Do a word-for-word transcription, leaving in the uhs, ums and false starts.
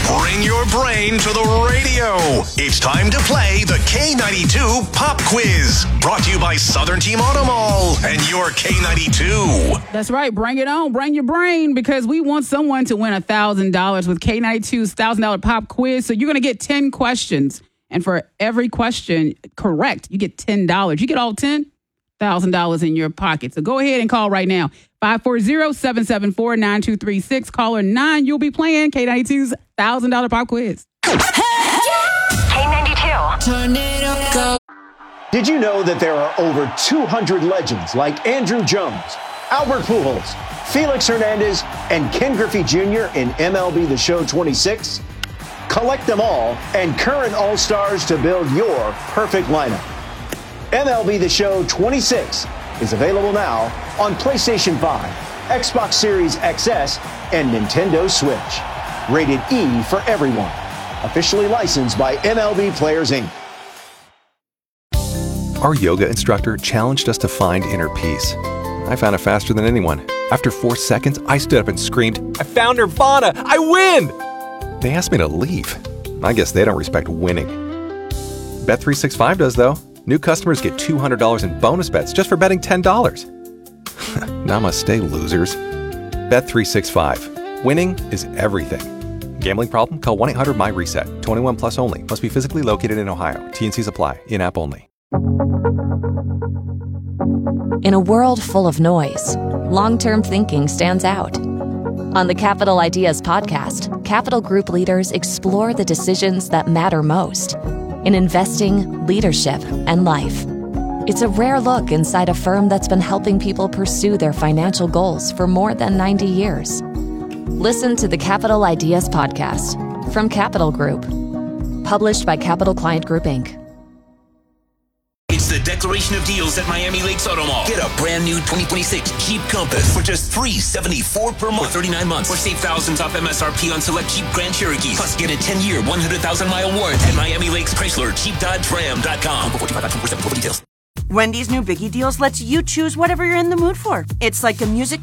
Bring your brain to the radio. It's time to play the K ninety-two Pop Quiz. Brought to you by Southern Team Auto Mall and your K ninety-two. That's right. Bring it on. Bring your brain, because we want someone to win one thousand dollars with K ninety-two's one thousand dollars Pop Quiz. So you're going to get ten questions. And for every question correct, you get ten dollars. You get all ten, one thousand dollars in your pocket. So go ahead and call right now. five four zero, seven seven four, nine two three six. Caller nine, you'll be playing K ninety-two's one thousand dollars Pop Quiz. K ninety-two. Turn it up, go. Did you know that there are over two hundred legends like Andrew Jones, Albert Pujols, Felix Hernandez, and Ken Griffey Junior in M L B The Show twenty-six? Collect them all and current All-Stars to build your perfect lineup. M L B The Show twenty-six is available now on PlayStation five, Xbox Series X S, and Nintendo Switch. Rated E for everyone. Officially licensed by M L B Players, Incorporated. Our yoga instructor challenged us to find inner peace. I found it faster than anyone. After four seconds, I stood up and screamed, "I found Nirvana! I win!" They asked me to leave. I guess they don't respect winning. Bet three sixty-five does, though. New customers get two hundred dollars in bonus bets just for betting ten dollars. Namaste, losers. Bet three sixty-five. Winning is everything. Gambling problem? Call one eight hundred M Y reset. twenty-one plus only. Must be physically located in Ohio. T and Cs apply. In-app only. In a world full of noise, long-term thinking stands out. On the Capital Ideas podcast, Capital Group leaders explore the decisions that matter most in investing, leadership, and life. It's a rare look inside a firm that's been helping people pursue their financial goals for more than ninety years. Listen to the Capital Ideas podcast from Capital Group, published by Capital Client Group, Incorporated. It's the Declaration of Deals at Miami Lakes Auto Mall. Get a brand new twenty twenty-six Jeep Compass for just three hundred seventy-four dollars per month for thirty-nine months. Or save thousands off M S R P on select Jeep Grand Cherokees. Plus, get a ten-year, one hundred thousand mile warranty at Miami Lakes Chrysler, Jeep Dodge Ram dot com. Wendy's new Biggie Deals lets you choose whatever you're in the mood for. It's like a music